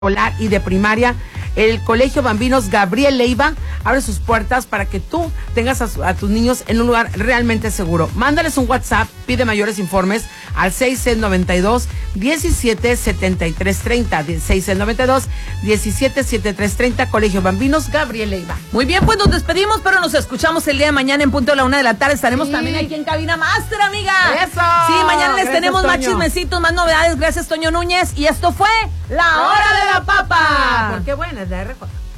escolar y de primaria, el Colegio Bambinos Gabriel Leiva abre sus puertas para que tú tengas a tus niños en un lugar realmente seguro. Mándales un WhatsApp, pide mayores informes al 6692-177330, 6692-177330, Colegio Bambinos Gabriel Leiva. Muy bien, pues nos despedimos, pero nos escuchamos el día de mañana en punto de la 1 de la tarde. Estaremos también aquí en Cabina Master, amiga. ¡Eso! Sí, mañana les tenemos Toño. más chismecitos, más novedades. Gracias, Toño Núñez. Y esto fue La Hora de la Papa. Porque buena es la RJ.